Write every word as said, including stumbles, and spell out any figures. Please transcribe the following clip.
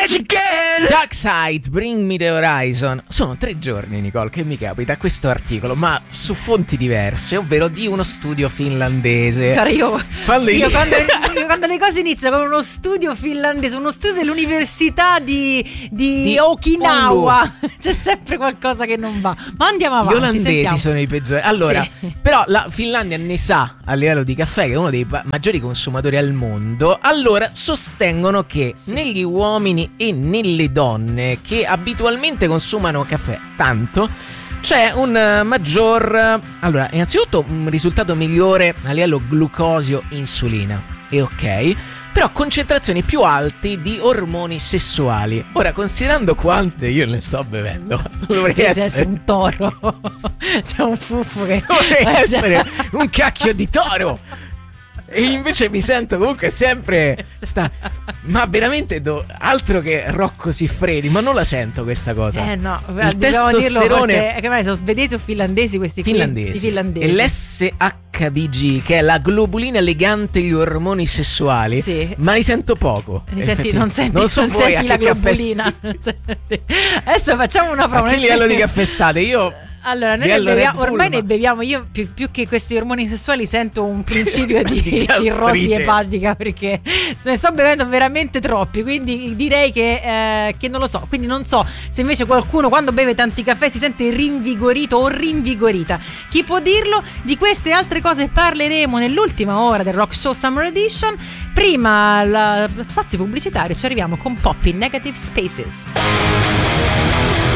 Magic Girl. Darkside, Bring Me the Horizon. Sono tre giorni, Nicole, che mi capita questo articolo, ma su fonti diverse, ovvero di uno studio finlandese. Cara, io, quando, io io... quando, quando le cose iniziano con uno studio finlandese, uno studio dell'università di, di, di Okinawa, Oulu. C'è sempre qualcosa che non va. Ma andiamo avanti. Gli olandesi sentiamo. Sono i peggiori. Allora, sì. Però la Finlandia ne sa a livello di caffè, che è uno dei maggiori consumatori al mondo. Allora sostengono che sì. negli uomini e nelle donne che abitualmente consumano caffè tanto c'è un maggior, allora innanzitutto un risultato migliore a livello glucosio-insulina, e ok, però concentrazioni più alte di ormoni sessuali. Ora, considerando quante io ne sto bevendo, dovrei essere... essere un toro. C'è un fuffo che dovrei essere un cacchio di toro. E invece mi sento comunque sempre sta... Ma veramente do... altro che Rocco Siffredi. Ma non la sento questa cosa. Eh no, il testosterone dirlo, che mai sono svedesi o finlandesi questi qui? Finlandesi. finlandesi. E l'S H B G, che è la globulina legante gli ormoni sessuali, sì. Ma li sento poco. Li senti, non senti, non so non voi senti la globulina. Adesso facciamo una prova. A che livello di caffè state? Io Allora, noi ne beviamo, ormai ne beviamo. Io più, più che questi ormoni sessuali sento un principio di, di cirrosi epatica, perché ne sto bevendo veramente troppi. Quindi direi che, eh, che non lo so. Quindi non so se invece qualcuno quando beve tanti caffè si sente rinvigorito o rinvigorita. Chi può dirlo? Di queste e altre cose parleremo nell'ultima ora del Rock Show Summer Edition. Prima lo spazio pubblicitario, ci arriviamo con Pop in Negative Spaces.